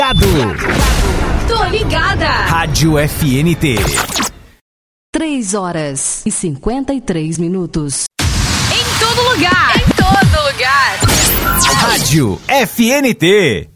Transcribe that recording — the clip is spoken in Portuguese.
Tô ligada. Rádio FNT. 3h53. Em todo lugar. Em todo lugar. Rádio FNT.